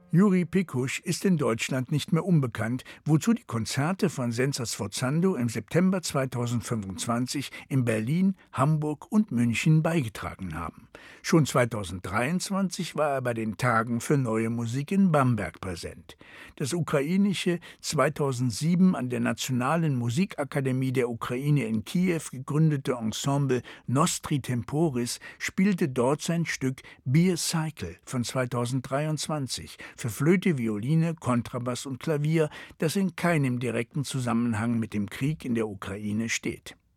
Juri Pikusch ist in Deutschland nicht mehr unbekannt, wozu die Konzerte von Senza Sforzando im September 2025 in Berlin, Hamburg und München beigetragen haben. Schon 2023 war er bei den Tagen für neue Musik in Bamberg präsent. Das ukrainische, 2007 an der Nationalen Musikakademie der Ukraine in Kiew gegründete Ensemble Nostri Temporis spielte dort sein Stück Beer Cycle von 2023 für Flöte, Violine, Kontrabass und Klavier, das in keinem direkten Zusammenhang mit dem Krieg in der Ukraine steht.